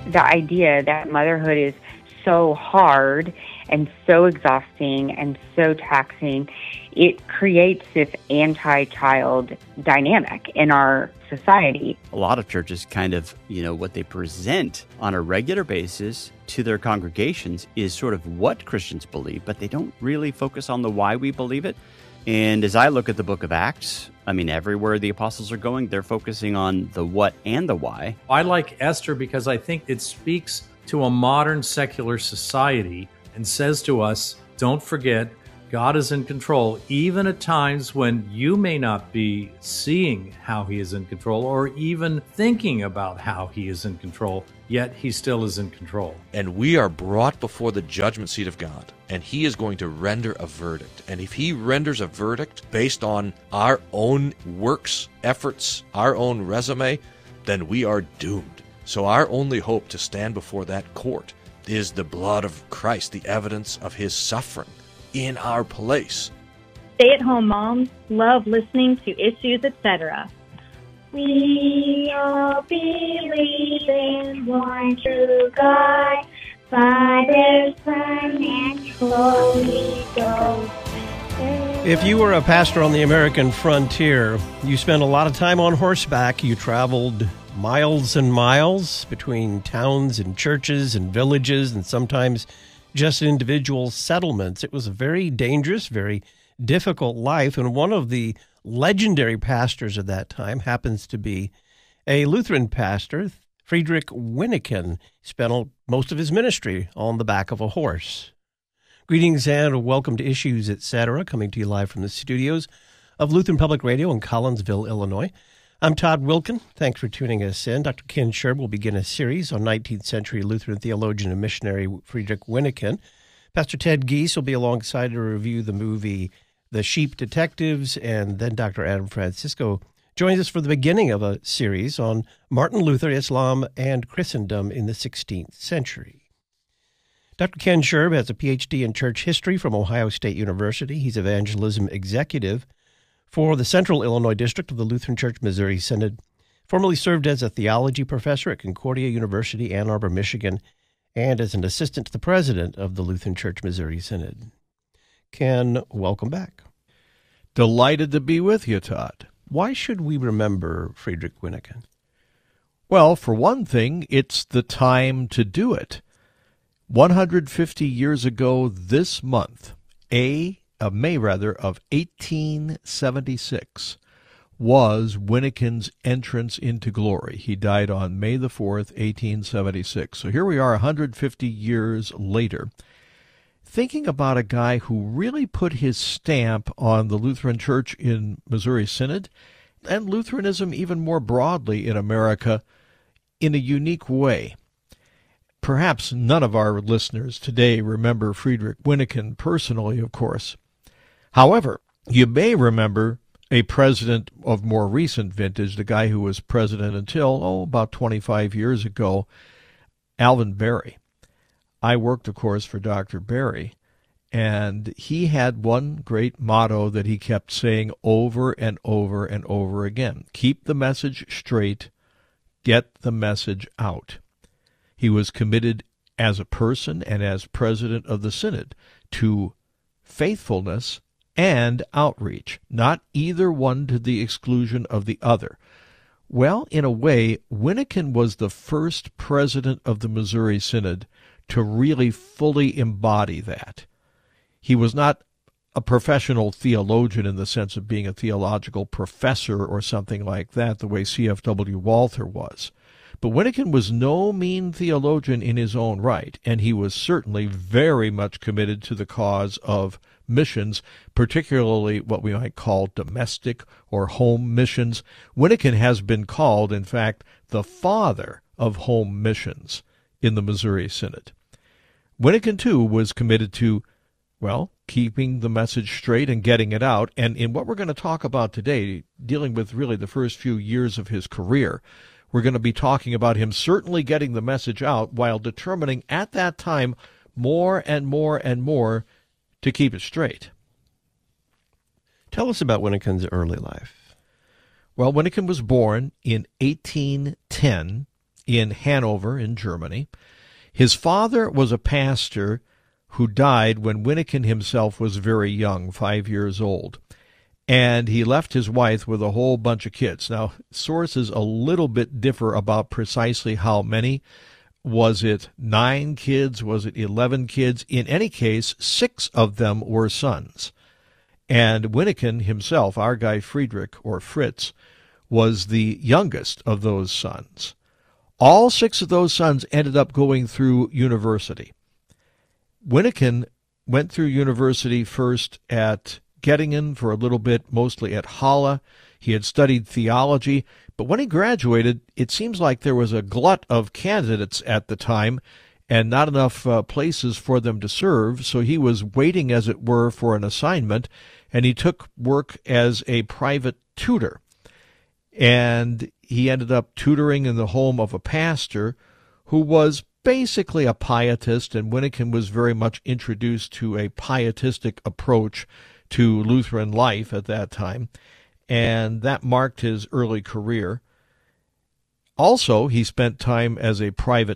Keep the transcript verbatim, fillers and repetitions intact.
the idea that motherhood is so hard and so exhausting and so taxing, it creates this anti-child dynamic in our society. A lot of churches kind of, you know, what they present on a regular basis to their congregations is sort of what Christians believe, but they don't really focus on the why we believe it. And as I look at the book of Acts, I mean, everywhere the apostles are going, they're focusing on the what and the why. I like Esther because I think it speaks to a modern secular society and says to us, don't forget, God is in control, even at times when you may not be seeing how he is in control or even thinking about how he is in control, yet he still is in control. And we are brought before the judgment seat of God, and he is going to render a verdict. And if he renders a verdict based on our own works, efforts, our own resume, then we are doomed. So our only hope to stand before that court is the blood of Christ, the evidence of his suffering in our place. Stay-at-home moms love listening to Issues, et cetera. We all believe in one true God, Father, Son, and Holy Ghost. If you were a pastor on the American frontier, you spent a lot of time on horseback. You traveled miles and miles between towns and churches and villages and sometimes just individual settlements. It was a very dangerous, very difficult life. And one of the legendary pastors of that time happens to be a Lutheran pastor, Friedrich Wyneken. He spent most of his ministry on the back of a horse. Greetings and welcome to Issues, et cetera, coming to you live from the studios of Lutheran Public Radio in Collinsville, Illinois. I'm Todd Wilken. Thanks for tuning us in. Doctor Ken Sherb will begin a series on nineteenth century Lutheran theologian and missionary Friedrich Wyneken. Pastor Ted Giese will be alongside to review the movie The Sheep Detectives, and then Doctor Adam Francisco joins us for the beginning of a series on Martin Luther, Islam, and Christendom in the sixteenth century. Doctor Ken Sherb has a P H D in church history from Ohio State University. He's evangelism executive for the Central Illinois District of the Lutheran Church Missouri Synod, formerly served as a theology professor at Concordia University, Ann Arbor, Michigan, and as an assistant to the president of the Lutheran Church Missouri Synod. Ken, welcome back. Delighted to be with you, Todd. Why should we remember Friedrich Wyneken? Well, for one thing, it's the time to do it. one hundred fifty years ago this month, A, uh, May rather, of eighteen seventy-six, was Wyneken's entrance into glory. He died on May the fourth, eighteen seventy-six. So here we are one hundred fifty years later, thinking about a guy who really put his stamp on the Lutheran Church in Missouri Synod and Lutheranism even more broadly in America in a unique way. Perhaps none of our listeners today remember Friedrich Wyneken personally, of course. However, you may remember a president of more recent vintage, the guy who was president until, oh, about twenty-five years ago, Alvin Berry. I worked, of course, for Doctor Berry, and he had one great motto that he kept saying over and over and over again: keep the message straight, get the message out. He was committed as a person and as president of the Synod to faithfulness and outreach, not either one to the exclusion of the other. Well, in a way, Wyneken was the first president of the Missouri Synod to really fully embody that. He was not a professional theologian in the sense of being a theological professor or something like that, the way C F W Walther was. But Wyneken was no mean theologian in his own right, and he was certainly very much committed to the cause of missions, particularly what we might call domestic or home missions. Wyneken has been called, in fact, the father of home missions in the Missouri Synod. Wyneken, too, was committed to, well, keeping the message straight and getting it out. And in what we're going to talk about today, dealing with really the first few years of his career, we're going to be talking about him certainly getting the message out while determining at that time more and more and more to keep it straight. Tell us about Wyneken's early life. Well, Wyneken was born in eighteen ten in Hanover in Germany. His father was a pastor who died when Wyneken himself was very young, five years old. And he left his wife with a whole bunch of kids. Now, sources a little bit differ about precisely how many. Was it nine kids? Was it eleven kids? In any case, six of them were sons. And Wyneken himself, our guy Friedrich, or Fritz, was the youngest of those sons. All six of those sons ended up going through university. Wyneken went through university first at Göttingen for a little bit, mostly at Halle. He had studied theology, but when he graduated, it seems like there was a glut of candidates at the time and not enough uh, places for them to serve, so he was waiting, as it were, for an assignment, and he took work as a private tutor. And he ended up tutoring in the home of a pastor who was basically a pietist, and Wyneken was very much introduced to a pietistic approach to Lutheran life at that time, and that marked his early career. Also, he spent time as a private